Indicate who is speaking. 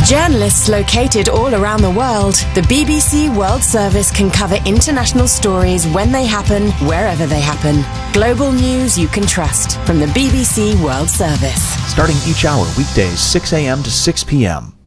Speaker 1: journalists located all around the world, the BBC World Service can cover international stories when they happen, wherever they happen. Global news you can trust from the BBC World Service.
Speaker 2: Starting each hour weekdays 6 a.m. to 6 p.m.